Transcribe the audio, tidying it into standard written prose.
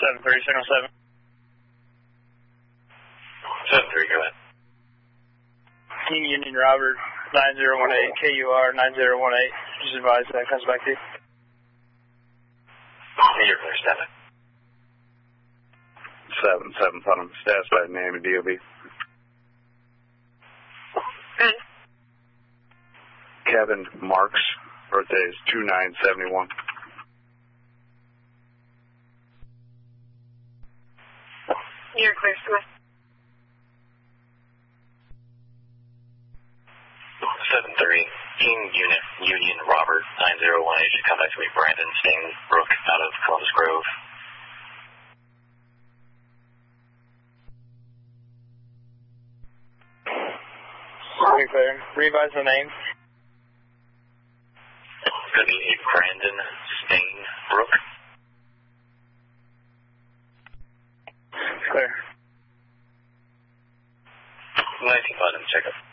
7-3, signal 7. 7-3, go ahead. King Union Robert, 9018, KUR 9018. Just advise that comes back to you. You're clear, stand by. 7-7, Putnam, status by name and DOB. Good. Kevin Marks, birthday is 2971. You're clear, stand by. 7-3, King Union Robert 9018. Should come back to me, Brandon Stainbrook out of Columbus Grove. Okay, clear. Revise the name. It's going to be a Brandon Stainbrook. Clear. 19 Putnam, check up.